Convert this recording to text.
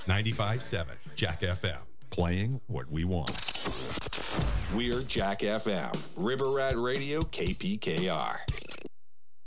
95.7 Jack FM, playing what we want. We're Jack FM, River Rat Radio, KPKR.